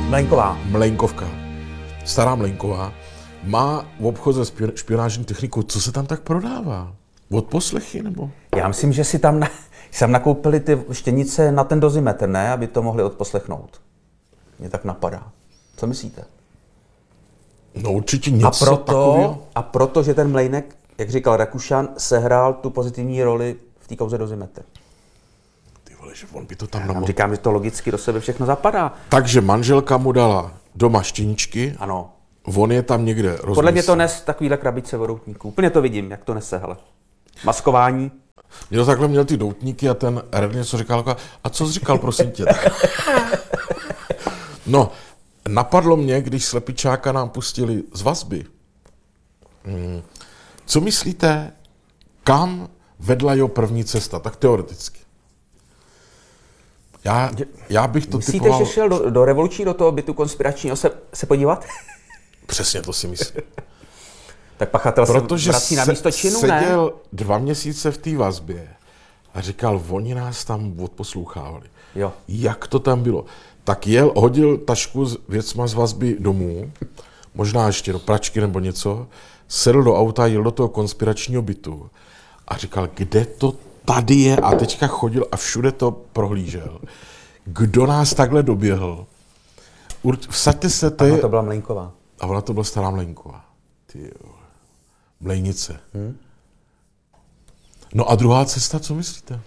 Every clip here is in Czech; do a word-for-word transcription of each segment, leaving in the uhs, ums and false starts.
Mlejnková. Mlejnkovka. Stará Mlejnková. Má v obchod se špionážní technikou. Co se tam tak prodává? Odposlechy nebo? Já myslím, že si tam, na, tam nakoupili ty štěnice na ten dozimetr, ne? Aby to mohli odposlechnout. Mě tak napadá. Co myslíte? No určitě něco a proto, takového. A proto, že ten Mlejnek, jak říkal Rakušan, sehrál tu pozitivní roli v té kauze dozimetr. Ty vole, že on by to tam Já namohl. říkám, že to logicky do sebe všechno zapadá. Takže manželka mu dala doma štěničky. Ano. On je tam někde rozmyslel. Podle mě to nes takovýhle krabice o doutníku. Úplně to vidím, jak to nese, hele. Maskování. Mě to takhle měl ty doutníky a ten Red něco říkal, a co jsi říkal, prosím tě? No, napadlo mě, když Slepičáka nám pustili z vazby. Hmm. Co myslíte, kam vedla jeho první cesta, tak teoreticky? Já, já bych to Myslíte, typoval... že šel do, do revoluční, do toho bytu konspiračního se, se podívat? Přesně to si myslím. Tak pachatel Protože se vrací na místo činu, ne? seděl dva měsíce v té vazbě a říkal, oni nás tam odposlouchávali. Jo. Jak to tam bylo? Tak jel, hodil tašku s věcma z vazby domů, možná ještě do pračky nebo něco, sedl do auta, jel do toho konspiračního bytu a říkal, kde to tady je? A teďka chodil a všude to prohlížel. Kdo nás takhle doběhl? Urč, vsaďte se, to je... to byla Mlejnková. A ona to byla stará Mlejnková. Ty jo. Mlejnice. Hmm. No a druhá cesta, co myslíte?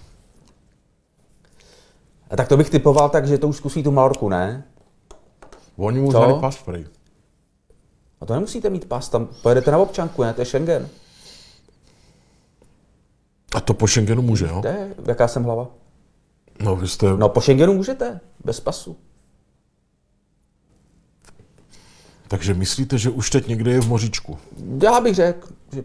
A tak to bych typoval tak, že to už zkusí tu Malorku, ne? Oni mu Co? dali pas prej. A to nemusíte mít pas, tam pojedete na občanku, ne? To je Schengen. A to po Schengenu může, jo? To je, jaká jsem hlava? No, vy jste... No po Schengenu můžete, bez pasu. Takže myslíte, že už teď někde je v moříčku? Já bych řekl, že...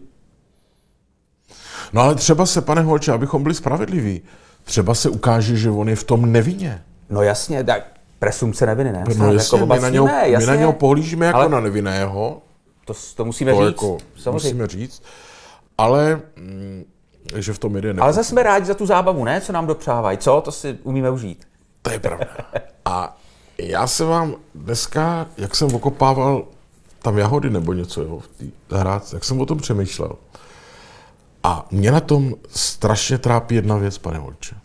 No ale třeba se, pane Holče, abychom byli spravedliví, třeba se ukáže, že on je v tom nevinně. No jasně, tak presumce neviny, ne? No jasně, jako my, na něho, ne, jasně. my na něho pohlížíme jako ale na nevinného. To, to musíme To říct. jako samozřejmě. musíme říct. Ale, mm, že v tom jde ne. Ale zase jsme rádi za tu zábavu, ne? Co nám dopřávají, co? To si umíme užít. To je pravda. A já se vám dneska, jak jsem okopával tam jahody nebo něco, jo, v té zahrádce, jak jsem o tom přemýšlel. A mě na tom strašně trápí jedna věc, pane Holče.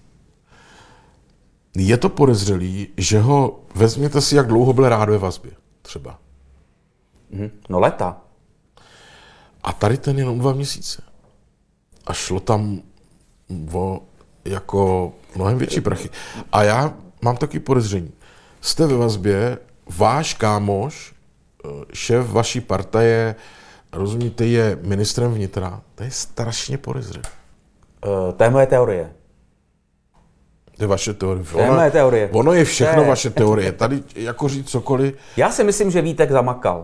Je to podezřelý, že ho, vezměte si, jak dlouho byl rád ve vazbě, třeba. Mhm. No leta. A tady ten jenom dva měsíce. A šlo tam o jako mnohem větší prachy. A já mám taky podezření. Jste ve vazbě, váš kámoš, šéf vaší partaje, rozumíte, je ministrem vnitra. To je strašně podezřelé. Uh, to je moje teorie. To je vaše teorie. To je moje teorie. Ono je všechno To je- vaše teorie. Tady jako říct cokoliv, Já si myslím, že Vítek zamakal.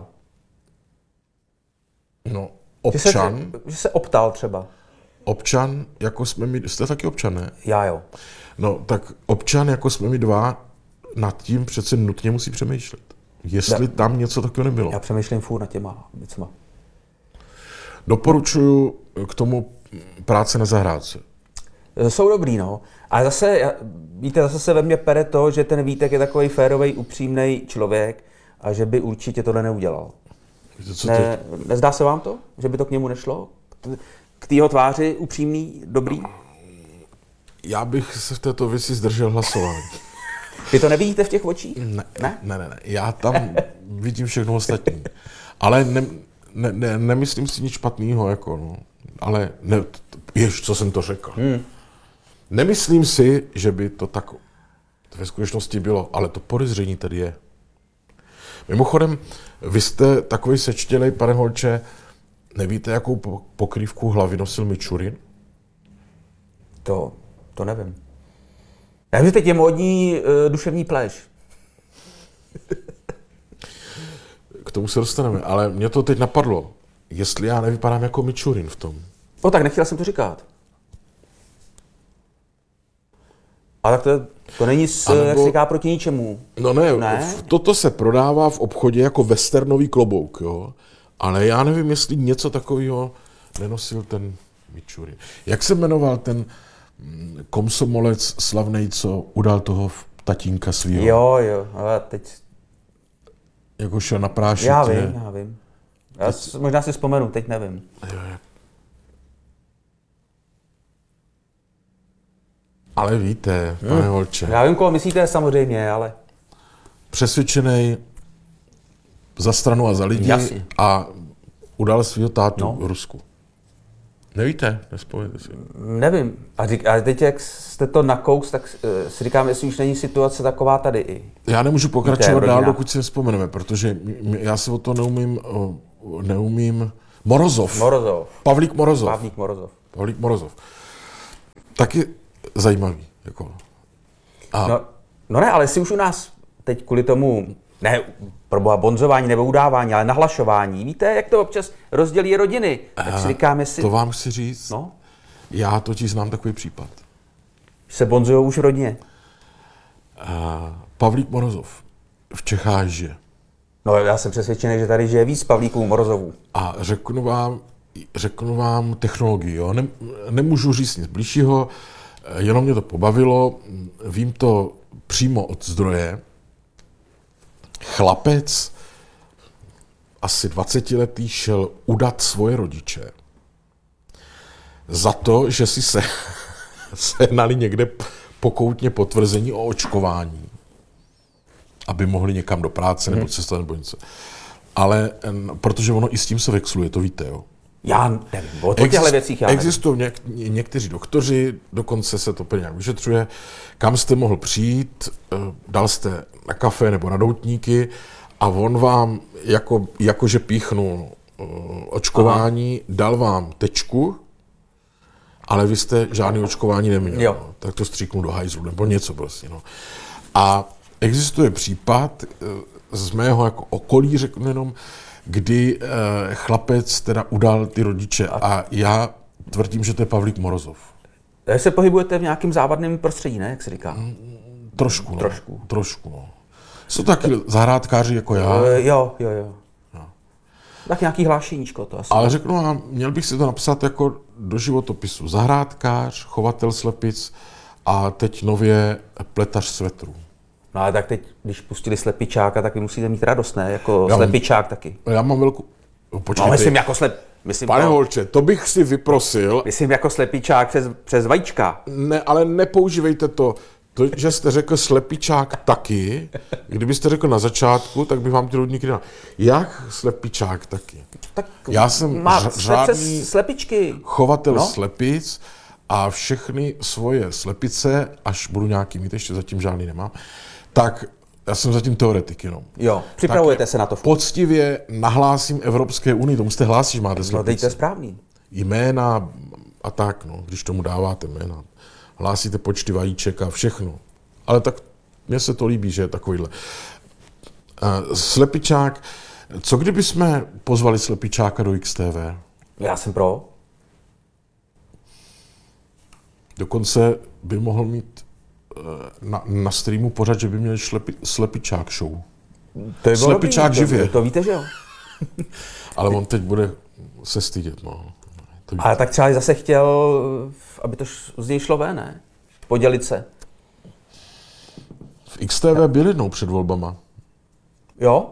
no, Že se, občan, že se optal třeba. občan, jako jsme my, jste taky občan, ne? Já jo. No, tak občan, jako jsme my dva, nad tím přece nutně musí přemýšlet. Jestli Já- tam něco takového nebylo. Já přemýšlím furt nad těma věcma. Doporučuji k tomu práce na zahrádce. Jsou dobrý, no. Ale zase, já- víte, zase se ve mně pere to, že ten Vítek je takový férovej, upřímný člověk a že by určitě tohle neudělal. Víte, co Ne, teď? nezdá se vám to? Že by to k němu nešlo? K- K té jeho tváři upřímný, dobrý? Já bych se v této věci zdržel hlasování. Vy to nevidíte v těch očích? Ne, Ne? ne, ne, ne. Já tam vidím všechno ostatní. Ale ne, ne, ne, nemyslím si nic špatného, jako, no. Ale ne, jež, co jsem to řekl. Hmm. Nemyslím si, že by to tak ve skutečnosti bylo, ale to podezření tady je. Mimochodem, vy jste takový sečtělej, pane Holče, nevíte, jakou po- pokrývku hlavy nosil Mičurin? To, to nevím. Já vím, že teď je módní uh, duševní pléž. K tomu se dostaneme, ale mě to teď napadlo. Jestli já nevypadám jako Mičurin v tom. No tak nechtěl jsem to říkat. Ale tak to, to není, s, A nebo- jak se říká, proti ničemu. No ne, Ne? v- toto se prodává v obchodě jako westernový klobouk, jo. Ale já nevím, jestli něco takového nenosil ten Mičurin. Jak se jmenoval ten mm, komsomolec slavnej, co udal toho tatínka svýho? Jo, jo, ale teď... jako šel na prášek. Já vím, já vím. Já teď... možná si vzpomenu, teď nevím. Ale víte, pane hmm. Holče. Já vím, koho myslíte samozřejmě, ale... Přesvědčenej za stranu a za lidi. Jasně. A udal svého tátu no. v Rusku. Nevíte? Nespomněte si. Nevím. A, řík, a teď, jak jste to nakous, tak uh, si říkám, jestli už není situace taková tady i. Já nemůžu pokračovat dál, dokud si vzpomeneme, protože já si o to neumím, neumím... Morozov. Morozov. Pavlík Morozov. Pavlík Morozov. Pavlík Morozov. Taky zajímavý. Jako. A... No, no ne, ale si už u nás teď kvůli tomu, ne proboha bonzování nebo udávání, ale nahlašování. Víte, jak to občas rozdělí rodiny? Tak si říkám, jestli... To vám chci říct. No? Já totiž znám takový případ. Se bonzujou už v rodině. A Pavlík Morozov v Čechách žije. No já jsem přesvědčený, že tady žije víc Pavlíků Morozovů. A řeknu vám, řeknu vám technologii. Jo? Ne, nemůžu říct nic blížšího, jenom mě to pobavilo. Vím to přímo od zdroje. Chlapec, asi dvacetiletý, šel udat svoje rodiče za to, že si se sehnali někde pokoutně potvrzení o očkování, aby mohli někam do práce nebo cestovat nebo něco. Ale protože ono i s tím se vexluje, to víte, jo? Já nevím, o těchto věcích já nevím. Existují něk, někteří doktoři, dokonce se to úplně nějak vyšetřuje, kam jste mohl přijít, dal jste na kafe nebo na doutníky a on vám, jako, jakože píchnul očkování, Aha. dal vám tečku, ale vy jste žádný očkování neměl. No, tak to stříknu do hajzlu, nebo něco prostě. No. A existuje případ z mého jako okolí, řeknu jenom, kdy eh, chlapec teda udal ty rodiče a já tvrdím, že to je Pavlík Morozov. Takže se pohybujete v nějakém závadném prostředí, ne, jak se říká? Trošku, no. Trošku. Trošku, no. Jsou taky zahrádkáři jako já. Uh, jo, jo, jo. No. Tak nějaký hlášeníčko to asi. Ale řeknu vám, měl bych si to napsat jako do životopisu. Zahrádkář, chovatel slepic a teď nově pletař svetrů. No ale tak teď, když pustili slepičáka, tak vy musíte mít radost, ne? Jako já slepičák mám, taky. Já mám velkou... Počkejte. No myslím jako slep... Myslím, Pane to... Holče, to bych si vyprosil. Myslím jako slepičák přes, přes vajíčka. Ne, ale nepoužívejte to. To, že jste řekl slepičák taky, kdybyste řekl na začátku, tak bych vám ty rodníky dal. Jak slepičák taky? Tak já jsem má řádný slepičky. chovatel no? slepic a všechny svoje slepice, až budu nějaký mít, ještě zatím žádný nemám, tak já jsem zatím teoretik jenom. Jo, připravujete tak se na to. Poctivě nahlásím Evropské unii, to musíte hlásit, že máte slepice. No, teď to je správný. Jména a tak, no, když tomu dáváte jména. Hlásíte počty vajíček a všechno. Ale tak mně se to líbí, že je takovýhle. Uh, slepičák, co kdyby jsme pozvali slepičáka do X T V? Já jsem pro. Dokonce by mohl mít Na, na streamu pořád, že by měl šlepi, slepičák show. To je slepičák dobrý, živě. To, to víte, že jo? Ale on teď bude se stydět, no. Ale tak třeba zase chtěl, aby to z něj šlo ven, ne? Podělit se. V X T V byl jednou před volbama. Jo?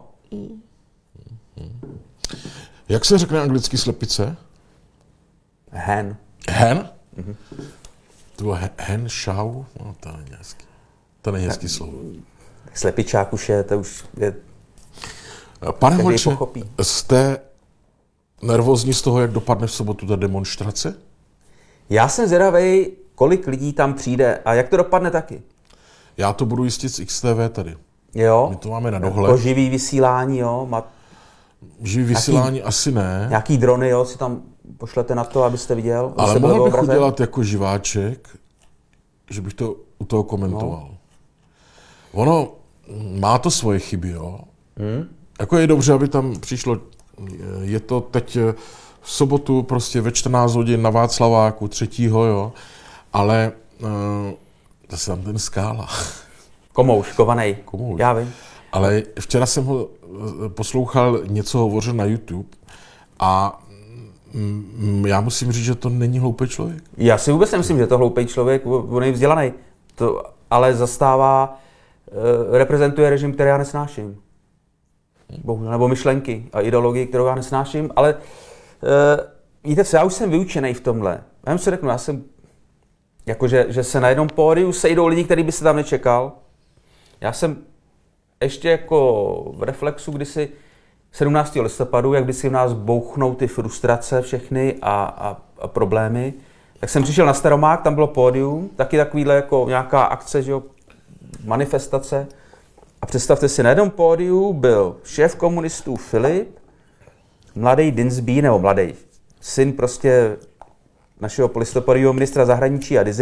Jak se řekne anglicky slepice? Hen. Hen? Mhm. To bylo hen, šau? No, to není hezký. To není hezký slovo. Slepičák už je, to už je... Pane Holče, jste nervózní z toho, jak dopadne v sobotu ta demonstrace? Já jsem zvědavej, kolik lidí tam přijde a jak to dopadne taky. Já to budu jistit z X T V tady. Jo? My to máme na dohled. Jako živý vysílání, jo? Má... Živý vysílání nějaký, asi ne. Nějaký drony, jo, si tam pošlete na to, abyste viděl. Ale mohl bych udělat jako živáček, že bych to u toho komentoval. No. Ono má to svoje chyby, jo. Hmm? Jako je dobře, aby tam přišlo, je to teď v sobotu prostě ve čtrnáct hodin na Václaváku třetího, jo, ale uh, zase tam ten Skála. Komouš, kovanej. Komouš. Já vím. Ale včera jsem ho poslouchal, něco hovořil na YouTube a já musím říct, že to není hloupý člověk. Já si vůbec nemyslím, že to hloupý člověk, on je vzdělaný, to, ale zastává, reprezentuje režim, který já nesnáším. Bohužel, nebo myšlenky a ideologii, kterou já nesnáším, ale uh, víte co, já už jsem vyučený v tomhle. Já jim si řeknu, já jsem, jakože, že se na jednom pódiu sejdou lidi, který by se tam nečekal. Já jsem ještě jako v reflexu, kdysi sedmnáctého listopadu, jak kdysi v nás bouchnou ty frustrace všechny a, a, a problémy, tak jsem přišel na Staromák, tam bylo pódium, taky takovýhle jako nějaká akce, že jo, manifestace. A představte si, na jednom pódiu byl šéf komunistů Filip, mladý Dinsby, nebo mladý, syn prostě našeho polistopadového ministra zahraničí a